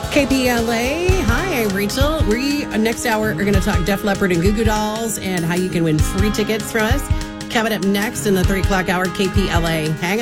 KPLA. Hi, I'm Rachel. We, next hour, are going to talk Def Leppard and Goo Goo Dolls and how you can win free tickets from us. Coming up next in the 3 o'clock hour, KPLA. Hang